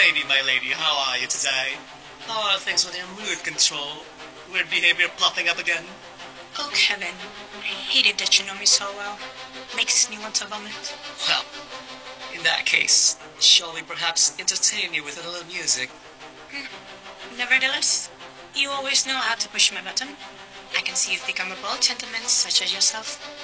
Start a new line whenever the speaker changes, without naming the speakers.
my lady, how are you today? How are things with your mood control? Weird behavior popping up again?
Oh, Kevin. I hate it that you know me so well. Makes me want to vomit.
Well, in that case, shall we perhaps entertain you with a little music?
Nevertheless, you always know how to push my button. I can see you've become a bold gentleman such as yourself.